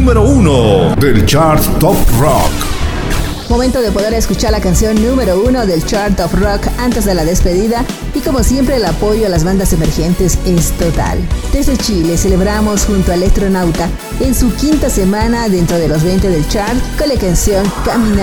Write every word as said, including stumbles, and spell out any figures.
número uno del Chart Top Rock. Momento de poder escuchar la canción número uno del Chart of Rock antes de la despedida, y como siempre el apoyo a las bandas emergentes es total. Desde Chile celebramos junto a Electronauta en su quinta semana dentro de los veinte del chart con la canción Caminar.